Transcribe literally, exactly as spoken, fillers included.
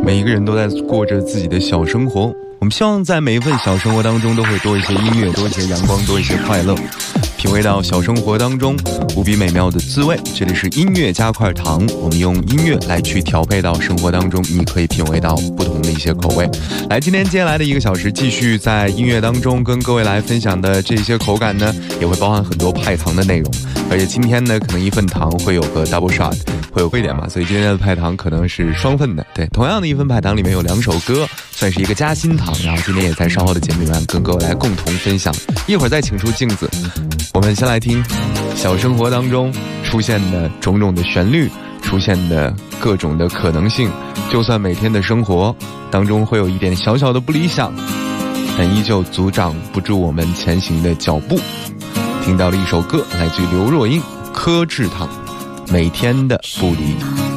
每一个人都在过着自己的小生活，我们希望在每一份小生活当中都会多一些音乐，多一些阳光，多一些快乐，品味到小生活当中无比美妙的滋味。这里是音乐加块糖，我们用音乐来去调配到生活当中，你可以品味到不同的一些口味。来，今天接下来的一个小时继续在音乐当中跟各位来分享的这些口感呢，也会包含很多派糖的内容，而且今天呢可能一份糖会有个 double shot， 会有贵一点嘛，所以今天的派糖可能是双份的。对，同样的一份派糖里面有两首歌，算是一个夹心糖，然后今天也在稍后的节目里面跟各位来共同分享。一会儿再请出镜子，我们先来听小生活当中出现的种种的旋律，出现的各种的可能性。就算每天的生活当中会有一点小小的不理想，但依旧阻挡不住我们前行的脚步。听到了一首歌，来自于刘若英、柯智棠，每天的不离。